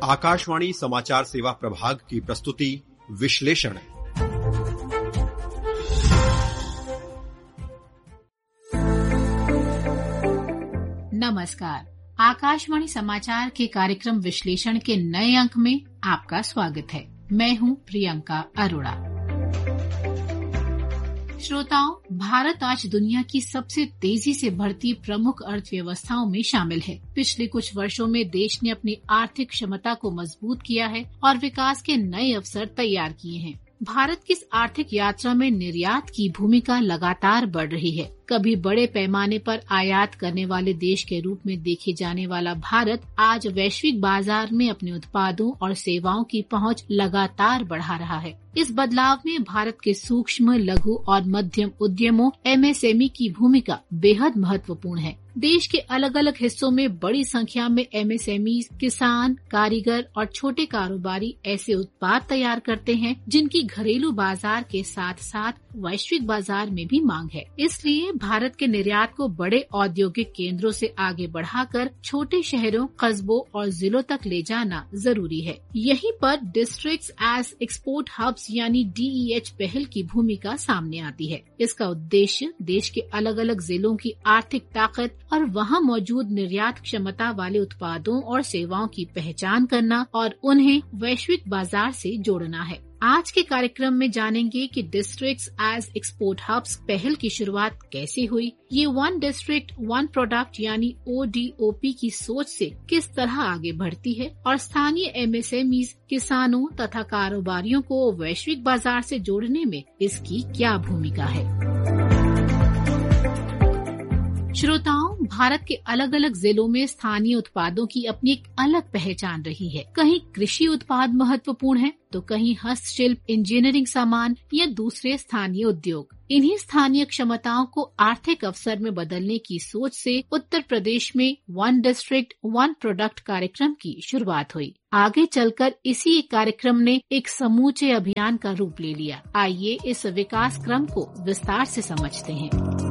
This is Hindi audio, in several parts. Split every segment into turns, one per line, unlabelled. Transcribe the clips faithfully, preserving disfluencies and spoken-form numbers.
आकाशवाणी समाचार सेवा प्रभाग की प्रस्तुति विश्लेषण।
नमस्कार, आकाशवाणी समाचार के कार्यक्रम विश्लेषण के नए अंक में आपका स्वागत है। मैं हूं प्रियंका अरोड़ा। श्रोताओं, भारत आज दुनिया की सबसे तेजी से बढ़ती प्रमुख अर्थव्यवस्थाओं में शामिल है। पिछले कुछ वर्षों में देश ने अपनी आर्थिक क्षमता को मजबूत किया है और विकास के नए अवसर तैयार किए हैं। भारत की इस आर्थिक यात्रा में निर्यात की भूमिका लगातार बढ़ रही है। कभी बड़े पैमाने पर आयात करने वाले देश के रूप में देखे जाने वाला भारत आज वैश्विक बाजार में अपने उत्पादों और सेवाओं की पहुंच लगातार बढ़ा रहा है। इस बदलाव में भारत के सूक्ष्म, लघु और मध्यम उद्यमों एम एस एम ई की भूमिका बेहद महत्वपूर्ण है। देश के अलग अलग हिस्सों में बड़ी संख्या में एम एस एम ई किसान, कारीगर और छोटे कारोबारी ऐसे उत्पाद तैयार करते हैं जिनकी घरेलू बाजार के साथ साथ वैश्विक बाजार में भी मांग है। इसलिए भारत के निर्यात को बड़े औद्योगिक केंद्रों से आगे बढ़ाकर छोटे शहरों, कस्बों और जिलों तक ले जाना जरूरी है। यहीं पर डिस्ट्रिक्ट्स एज एक्सपोर्ट हब्स यानी डी ई एच पहल की भूमिका सामने आती है। इसका उद्देश्य देश के अलग अलग जिलों की आर्थिक ताकत और वहां मौजूद निर्यात क्षमता वाले उत्पादों और सेवाओं की पहचान करना और उन्हें वैश्विक बाजार से जोड़ना है। आज के कार्यक्रम में जानेंगे कि डिस्ट्रिक्ट्स एज एक्सपोर्ट हब्स पहल की शुरुआत कैसे हुई, ये वन डिस्ट्रिक्ट वन प्रोडक्ट यानी ओ डी ओ पी की सोच से किस तरह आगे बढ़ती है और स्थानीय एम एस एम ईज़, किसानों तथा कारोबारियों को वैश्विक बाजार से जोड़ने में इसकी क्या भूमिका है। श्रोताओं, भारत के अलग अलग जिलों में स्थानीय उत्पादों की अपनी एक अलग पहचान रही है। कहीं कृषि उत्पाद महत्वपूर्ण है तो कहीं हस्तशिल्प, इंजीनियरिंग सामान या दूसरे स्थानीय उद्योग। इन्हीं स्थानीय क्षमताओं को आर्थिक अवसर में बदलने की सोच से उत्तर प्रदेश में वन डिस्ट्रिक्ट वन प्रोडक्ट कार्यक्रम की शुरुआत हुई। आगे चलकर इसी कार्यक्रम ने एक समूचे अभियान का रूप ले लिया। आइए इस विकास क्रम को विस्तार से समझते हैं।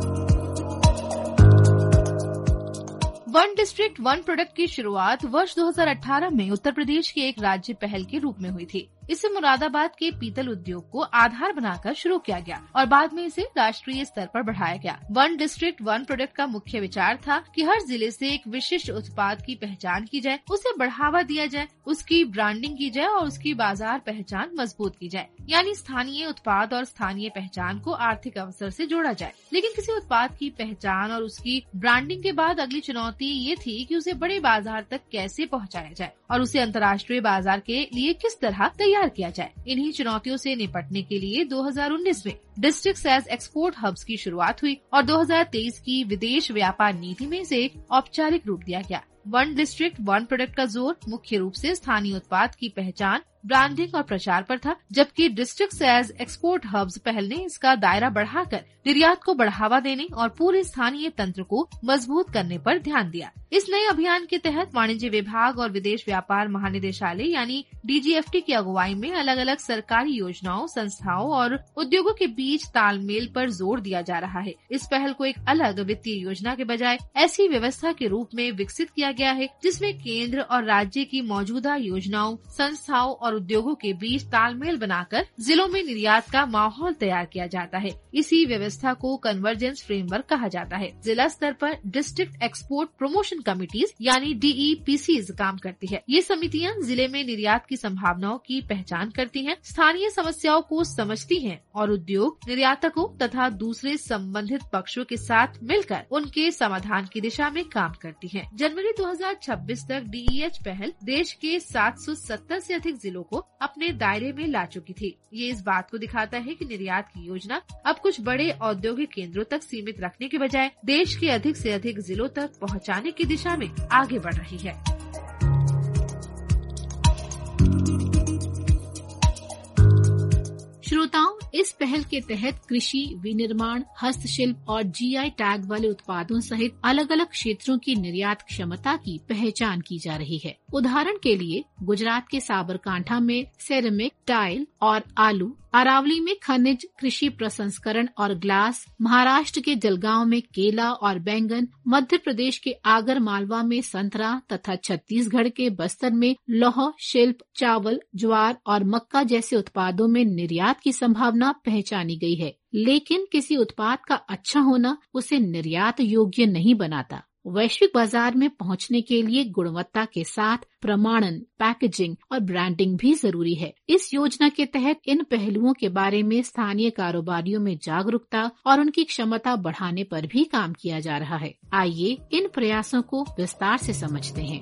वन डिस्ट्रिक्ट वन प्रोडक्ट की शुरुआत वर्ष दो हज़ार अठारह में उत्तर प्रदेश की एक राज्य पहल के रूप में हुई थी। इसे मुरादाबाद के पीतल उद्योग को आधार बनाकर शुरू किया गया और बाद में इसे राष्ट्रीय स्तर पर बढ़ाया गया। वन डिस्ट्रिक्ट वन प्रोडक्ट का मुख्य विचार था कि हर जिले से एक विशिष्ट उत्पाद की पहचान की जाए, उसे बढ़ावा दिया जाए, उसकी ब्रांडिंग की जाए और उसकी बाजार पहचान मजबूत की जाए। यानी स्थानीय उत्पाद और स्थानीय पहचान को आर्थिक अवसर से जोड़ा जाए। लेकिन किसी उत्पाद की पहचान और उसकी ब्रांडिंग के बाद अगली चुनौती ये थी कि उसे बड़े बाजार तक कैसे पहुँचाया जाए और उसे अंतर्राष्ट्रीय बाजार के लिए किस तरह तैयार किया जाए। इन्हीं चुनौतियों से निपटने के लिए दो हज़ार उन्नीस में डिस्ट्रिक्ट्स एज एक्सपोर्ट हब्स की शुरुआत हुई और दो हज़ार तेईस की विदेश व्यापार नीति में इसे औपचारिक रूप दिया गया। वन डिस्ट्रिक्ट वन प्रोडक्ट का जोर मुख्य रूप से स्थानीय उत्पाद की पहचान, ब्रांडिंग और प्रचार पर था, जबकि डिस्ट्रिक्ट्स एज एक्सपोर्ट हब्स पहल ने इसका दायरा बढ़ाकर निर्यात को बढ़ावा देने और पूरे स्थानीय तंत्र को मजबूत करने पर ध्यान दिया। इस नए अभियान के तहत वाणिज्य विभाग और विदेश व्यापार महानिदेशालय यानी डी जी एफ टी की अगुवाई में अलग अलग सरकारी योजनाओं, संस्थाओं और उद्योगों के बीच तालमेल पर जोर दिया जा रहा है। इस पहल को एक अलग वित्तीय योजना के बजाय ऐसी व्यवस्था के रूप में विकसित किया गया है जिसमें केंद्र और राज्य की मौजूदा योजनाओं, संस्थाओं और उद्योगों के बीच तालमेल बनाकर जिलों में निर्यात का माहौल तैयार किया जाता है। इसी व्यवस्था को कन्वर्जेंस फ्रेमवर्क कहा जाता है। जिला स्तर पर डिस्ट्रिक्ट एक्सपोर्ट प्रमोशन कमिटीज यानी डी ई पी सीज काम करती है। ये समितियां जिले में निर्यात की संभावनाओं की पहचान करती हैं, स्थानीय समस्याओं को समझती हैं और उद्योग, निर्यातकों तथा दूसरे संबंधित पक्षों के साथ मिलकर उनके समाधान की दिशा में काम करती हैं। जनवरी दो हज़ार छब्बीस तक डी ई एच पहल देश के सात सौ सत्तर से अधिक जिलों को अपने दायरे में ला चुकी थी। ये इस बात को दिखाता है कि निर्यात की योजना अब कुछ बड़े औद्योगिक केंद्रों तक सीमित रखने के बजाय देश के अधिक से अधिक जिलों तक पहुंचाने की दिशा में आगे बढ़ रही है।
श्रोताओं, इस पहल के तहत कृषि, विनिर्माण, हस्तशिल्प और जीआई टैग वाले उत्पादों सहित अलग अलग क्षेत्रों की निर्यात क्षमता की पहचान की जा रही है। उदाहरण के लिए गुजरात के साबरकांठा में सेरेमिक, टाइल और आलू, अरावली में खनिज, कृषि प्रसंस्करण और ग्लास, महाराष्ट्र के जलगांव में केला और बैंगन, मध्य प्रदेश के आगर मालवा में संतरा तथा छत्तीसगढ़ के बस्तर में लौह, शिल्प, चावल, ज्वार और मक्का जैसे उत्पादों में निर्यात की संभावना पहचानी गई है। लेकिन किसी उत्पाद का अच्छा होना उसे निर्यात योग्य नहीं बनाता। वैश्विक बाजार में पहुंचने के लिए गुणवत्ता के साथ प्रमाणन, पैकेजिंग और ब्रांडिंग भी जरूरी है। इस योजना के तहत इन पहलुओं के बारे में स्थानीय कारोबारियों में जागरूकता और उनकी क्षमता बढ़ाने पर भी काम किया जा रहा है। आइए इन प्रयासों को विस्तार से समझते हैं।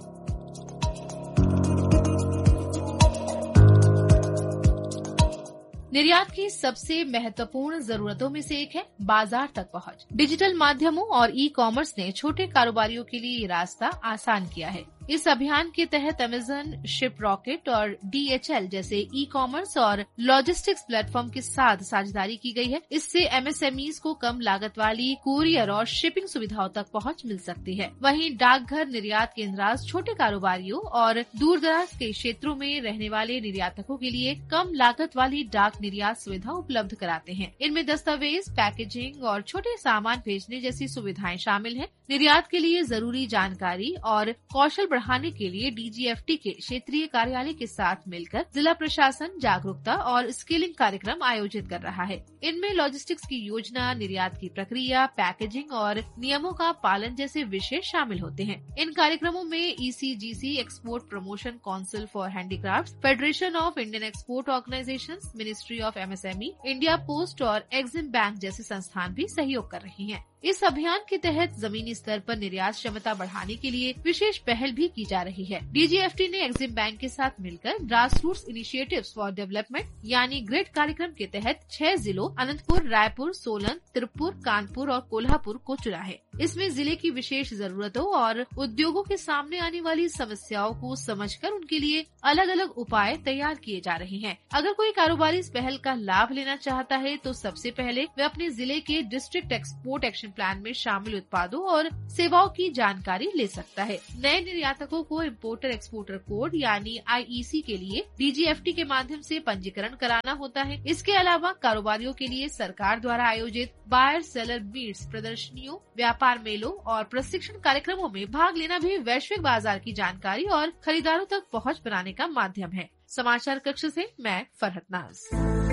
निर्यात की सबसे महत्वपूर्ण जरूरतों में से एक है बाजार तक पहुंच। डिजिटल माध्यमों और ई कॉमर्स ने छोटे कारोबारियों के लिए ये रास्ता आसान किया है। इस अभियान के तहत अमेज़न, शिप रॉकेट और डीएचएल जैसे ई कॉमर्स और लॉजिस्टिक्स प्लेटफॉर्म के साथ साझेदारी की गई है। इससे एमएसएमईज को कम लागत वाली कुरियर और शिपिंग सुविधाओं तक पहुंच मिल सकती है। वहीं डाकघर निर्यात केंद्र छोटे कारोबारियों और दूर दराज के क्षेत्रों में रहने वाले निर्यातकों के लिए कम लागत वाली डाक निर्यात सुविधा उपलब्ध कराते हैं। इनमें दस्तावेज, पैकेजिंग और छोटे सामान भेजने जैसी सुविधाएं शामिल हैं। निर्यात के लिए जरूरी जानकारी और कौशल बढ़ाने के लिए डीजीएफटी के क्षेत्रीय कार्यालय के साथ मिलकर जिला प्रशासन जागरूकता और स्किलिंग कार्यक्रम आयोजित कर रहा है। इनमें लॉजिस्टिक्स की योजना, निर्यात की प्रक्रिया, पैकेजिंग और नियमों का पालन जैसे विषय शामिल होते हैं। इन कार्यक्रमों में ECGC, export promotion council for handicrafts, federation of Indian export organisations, ministry of MSME, India post और एक्सिम बैंक जैसे संस्थान भी सहयोग कर रही हैं। इस अभियान के तहत जमीनी स्तर पर निर्यात क्षमता बढ़ाने के लिए विशेष पहल भी की जा रही है। डीजीएफटी ने एक्सिम बैंक के साथ मिलकर grass roots initiatives for development यानी ग्रिड कार्यक्रम के तहत छह जिलों अनंतपुर, रायपुर, सोलन, तिरुपुर, कानपुर और कोल्हापुर को चुना है। इसमें जिले की विशेष जरूरतों और उद्योगों के सामने आने वाली समस्याओं को समझकर उनके लिए अलग अलग उपाय तैयार किए जा रहे हैं। अगर कोई कारोबारी इस पहल का लाभ लेना चाहता है तो सबसे पहले वे अपने जिले के डिस्ट्रिक्ट एक्सपोर्ट एक्शन प्लान में शामिल उत्पादों और सेवाओं की जानकारी ले सकता है। नए निर्यातकों को इम्पोर्टर एक्सपोर्टर कोड यानी आईईसी के लिए डीजीएफटी के माध्यम से पंजीकरण कराना होता है। इसके अलावा कारोबारियों के लिए सरकार द्वारा आयोजित बायर सेलर मीट्स, प्रदर्शनियों, व्यापार मेलों और प्रशिक्षण कार्यक्रमों में भाग लेना भी वैश्विक बाजार की जानकारी और खरीदारों तक पहुंच बनाने का माध्यम है। समाचार कक्ष से मैं फरहत नाज।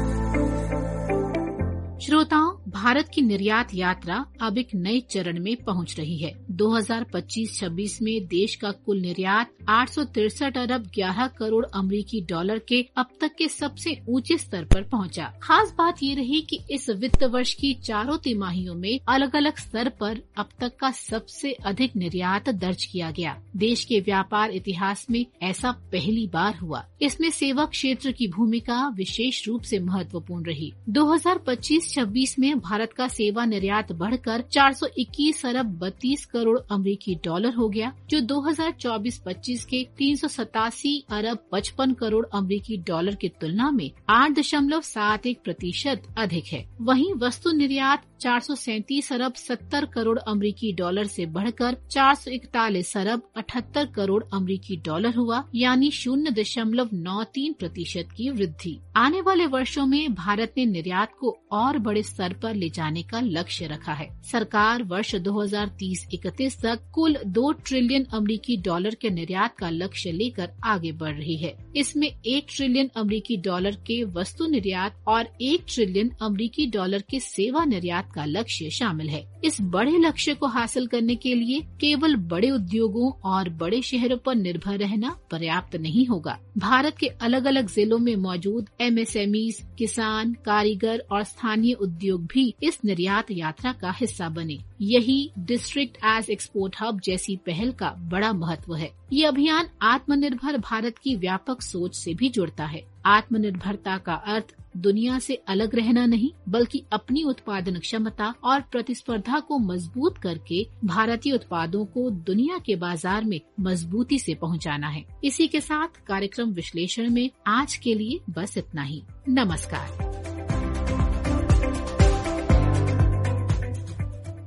श्रोताओं, भारत की निर्यात यात्रा अब एक नए चरण में पहुंच रही है। दो हज़ार पच्चीस छब्बीस में देश का कुल निर्यात आठ सौ तिरसठ अरब ग्यारह करोड़ अमेरिकी डॉलर के अब तक के सबसे ऊंचे स्तर पर पहुंचा। खास बात ये रही कि इस वित्त वर्ष की चारों तिमाहियों में अलग अलग स्तर पर अब तक का सबसे अधिक निर्यात दर्ज किया गया। देश के व्यापार इतिहास में ऐसा पहली बार हुआ। इसमें सेवा क्षेत्र की भूमिका विशेष रूप से महत्वपूर्ण रही। दो हज़ार पच्चीस छब्बीस में भारत का सेवा निर्यात बढ़कर चार सौ इक्कीस अरब बत्तीस करोड़ अमेरिकी डॉलर हो गया, जो दो हज़ार चौबीस पच्चीस के तीन सौ सतासी अरब पचपन करोड़ अमेरिकी डॉलर की तुलना में आठ दशमलव सात एक प्रतिशत अधिक है। वहीं वस्तु निर्यात चार सौ सैंतीस अरब सत्तर करोड़ अमेरिकी डॉलर से बढ़कर चार सौ इकतालीस अरब अठहत्तर करोड़ अमेरिकी डॉलर हुआ, यानी शून्य दशमलव नौ तीन प्रतिशत की वृद्धि। आने वाले वर्षों में भारत ने निर्यात को और बड़े स्तर पर ले जाने का लक्ष्य रखा है। सरकार वर्ष दो हज़ार तीस इकतीस तक कुल दो ट्रिलियन अमेरिकी डॉलर के निर्यात का लक्ष्य लेकर आगे बढ़ रही है। इसमें एक ट्रिलियन अमेरिकी डॉलर के वस्तु निर्यात और एक ट्रिलियन अमेरिकी डॉलर के सेवा निर्यात का लक्ष्य शामिल है। इस बड़े लक्ष्य को हासिल करने के लिए केवल बड़े उद्योगों और बड़े शहरों पर निर्भर रहना पर्याप्त नहीं होगा। भारत के अलग अलग जिलों में मौजूद एमएसएमईज, किसान, कारीगर और स्थानीय उद्योग भी इस निर्यात यात्रा का हिस्सा बने। यही डिस्ट्रिक्ट एज एक्सपोर्ट हब जैसी पहल का बड़ा महत्व है। ये अभियान आत्मनिर्भर भारत की व्यापक सोच से भी जुड़ता है। आत्मनिर्भरता का अर्थ दुनिया से अलग रहना नहीं, बल्कि अपनी उत्पादन क्षमता और प्रतिस्पर्धा को मजबूत करके भारतीय उत्पादों को दुनिया के बाजार में मजबूती से पहुंचाना है। इसी के साथ कार्यक्रम विश्लेषण में आज के लिए बस इतना ही। नमस्कार।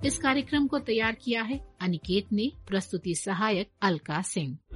इस कार्यक्रम को तैयार किया है अनिकेत ने, प्रस्तुति सहायक अलका सिंह।